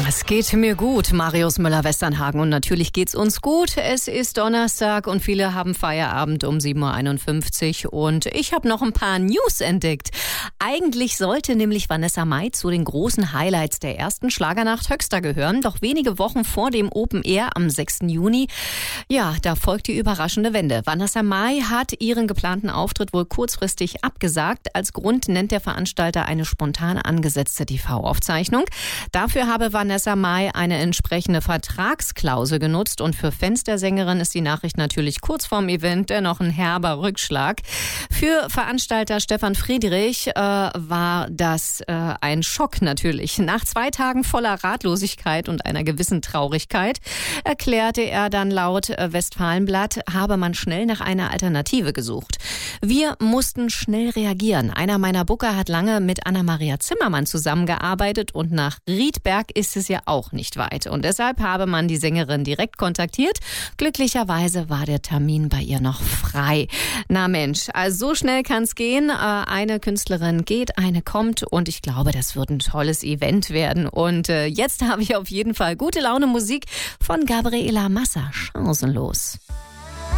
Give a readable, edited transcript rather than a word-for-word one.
Es geht mir gut, Marius Müller-Westernhagen. Und natürlich geht's uns gut. Es ist Donnerstag und viele haben Feierabend um 7.51 Uhr. Und ich habe noch ein paar News entdeckt. Eigentlich sollte nämlich Vanessa Mai zu den großen Highlights der ersten Schlagernacht Höxter gehören. Doch wenige Wochen vor dem Open Air am 6. Juni, ja, da folgt die überraschende Wende. Vanessa Mai hat ihren geplanten Auftritt wohl kurzfristig abgesagt. Als Grund nennt der Veranstalter eine spontan angesetzte TV-Aufzeichnung. Dafür habe Vanessa Mai eine entsprechende Vertragsklausel genutzt und für Fans der Sängerin ist die Nachricht natürlich kurz vorm Event dennoch ein herber Rückschlag. Für Veranstalter Stefan Friedrich war das ein Schock natürlich. Nach 2 Tagen voller Ratlosigkeit und einer gewissen Traurigkeit erklärte er dann laut Westfalenblatt, habe man schnell nach einer Alternative gesucht. Wir mussten schnell reagieren. Einer meiner Booker hat lange mit Anna-Maria Zimmermann zusammengearbeitet und nach Riedberg ist es ja auch nicht weit. Und deshalb habe man die Sängerin direkt kontaktiert. Glücklicherweise war der Termin bei ihr noch frei. Na Mensch, also so schnell kann es gehen. Eine Künstlerin geht, eine kommt und ich glaube, das wird ein tolles Event werden. Und jetzt habe ich auf jeden Fall gute Laune Musik von Gabriela Massa. Chancenlos.